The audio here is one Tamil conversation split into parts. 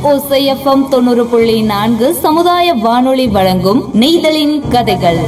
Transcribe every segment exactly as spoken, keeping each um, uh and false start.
ஓசை எஃப்எம் தொண்ணூறு புள்ளி நான்கு சமுதாய வானொலி வழங்கும் நெய்தலின் கதைகள்.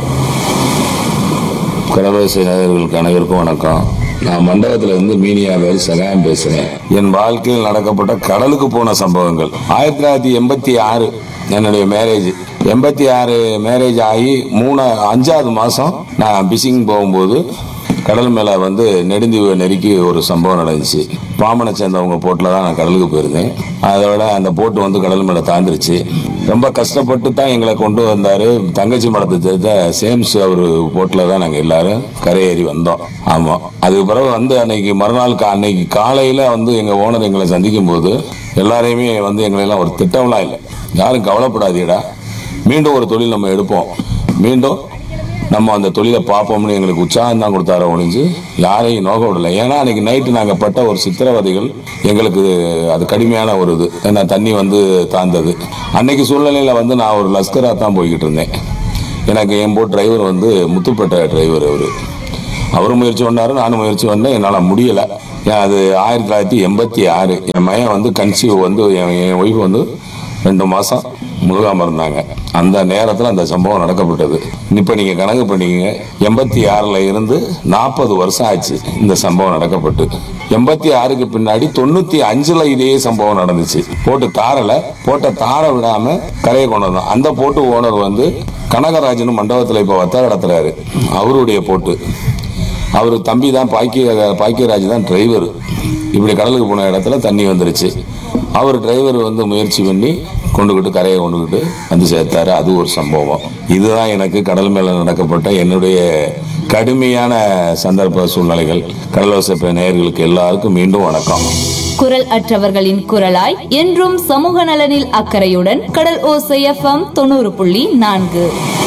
கடலோசை நேயர்களுக்கு அனைவருக்கும் வணக்கம். நான் மண்டபத்துல இருந்து மீனியா வேறு சகாயம் பேசுறேன். என் வாழ்க்கையில் நடக்கப்பட்ட கடலுக்கு போன சம்பவங்கள். ஆயிரத்தி தொள்ளாயிரத்தி எண்பத்தி ஆறு என்னுடைய மேரேஜ். எண்பத்தி ஆறு மேரேஜ் ஆகி மூணு அஞ்சாவது மாசம் நான் பிசிங் போகும்போது கடல் மேல வந்து நெடுந்தீவை நெருக்கி ஒரு சம்பவம் நடந்துச்சு. பாம்பனை சேர்ந்தவங்க போட்டில் தான் நான் கடலுக்கு போயிருந்தேன். அதோட அந்த போட்டு வந்து கடல் மேல தாழ்ந்துருச்சு. ரொம்ப கஷ்டப்பட்டு தான் எங்களை கொண்டு வந்தாரு. தங்கச்சி மடத்தை சேர்ந்த சேம்ஸ் அவர் போட்டில் தான் நாங்கள் எல்லாரும் கரையேறி வந்தோம். ஆமா, அதுக்கு பிறகு வந்து அன்னைக்கு மறுநாள் அன்னைக்கு காலையில வந்து எங்க ஓனர் எங்களை சந்திக்கும் போது எல்லாரையுமே வந்து எங்களை எல்லாம் ஒரு திட்டம்லாம் இல்லை, யாரும் கவலைப்படாதீடா, மீண்டும் ஒரு தொழில் நம்ம எடுப்போம், மீண்டும் நம்ம அந்த தொழிலை பார்ப்போம்னு எங்களுக்கு உற்சாகம் தான் கொடுத்தார ஒழிஞ்சு யாரையும் நோக்க விடலை. ஏன்னா அன்னைக்கு நைட்டு நாங்கள் பட்ட ஒரு சித்திரவதைகள் எங்களுக்கு அது கடுமையான ஒரு இது. ஏன்னா தண்ணி வந்து தாழ்ந்தது. அன்னைக்கு சூழ்நிலையில் வந்து நான் ஒரு லஸ்கராக தான் போய்கிட்டு இருந்தேன். எனக்கு என் போட் டிரைவர் வந்து முத்துப்பேட்டை டிரைவர். அவர் அவரும் முயற்சி பண்ணாரு, நானும் முயற்சி பண்ணேன். என்னால் முடியலை. அது ஆயிரத்தி தொள்ளாயிரத்தி எண்பத்தி ஆறு என் மையன் வந்து கன்சீவ் வந்து என் ஒய்ஃப் வந்து ரெண்டு மாதம் முழுகாம இருந்தாங்க. அந்த நேரத்தில் அந்த சம்பவம் நடக்கப்பட்டது. இப்போ நீங்கள் கணக்கு பண்ணிக்கங்க, எண்பத்தி ஆறில் இருந்து நாற்பது வருஷம் ஆச்சு இந்த சம்பவம் நடக்கப்பட்டு. எண்பத்தி ஆறுக்கு பின்னாடி தொண்ணூற்றி அஞ்சில் இதே சம்பவம் நடந்துச்சு. போட்டு தாரலை, போட்ட தார விடாமல் கரையை கொண்டு வந்தோம். அந்த போட்டு ஓனர் வந்து கனகராஜன் மண்டபத்தில் இப்போ வத்த நடத்துறாரு. அவருடைய போட்டு அவர் தம்பி தான் பாக்கிய பாக்கியராஜ் தான் டிரைவர். இப்படி கடலுக்கு போன இடத்துல தண்ணி வந்துருச்சு. அவர் டிரைவர் வந்து முயற்சி பண்ணி கொண்டுகிட்டு கரையை கொண்டுகிட்டு வந்து சேர்த்தாரு. அது ஒரு சம்பவம். இதுதான் எனக்கு கடல் மேல நடக்கப்பட்ட என்னுடைய கடுமையான சந்தர்ப்ப சூழ்நிலைகள். கடலோசை நேயர்களுக்கு எல்லாருக்கும் மீண்டும் வணக்கம். குரல் அற்றவர்களின் குரலாய் என்றும் சமூக நலனில் அக்கறையுடன் கடல் ஓசை எஃப்எம் தொண்ணூறு புள்ளி நான்கு.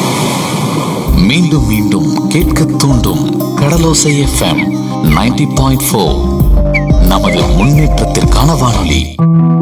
மீண்டும் மீண்டும் கேட்க தூண்டும் கடலோசை எஃப்எம் தொண்ணூறு புள்ளி நான்கு. நமது முன்னேற்றத்திற்கான வானொலி.